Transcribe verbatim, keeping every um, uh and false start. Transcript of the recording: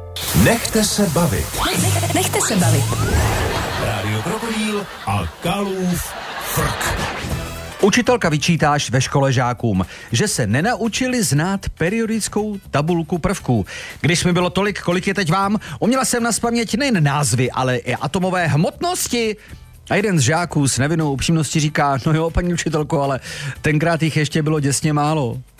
Nechte se bavit. Nech, nechte se bavit. Rádio Krokodýl a Kalův frk. Učitelka vyčítá ve škole žákům, že se nenaučili znát periodickou tabulku prvků. Když mi bylo tolik, kolik je teď vám, uměla jsem nazpaměť nejen názvy, ale i atomové hmotnosti. A jeden z žáků s nevinnou upřímností říká, no jo, paní učitelko, ale tenkrát jich ještě bylo děsně málo.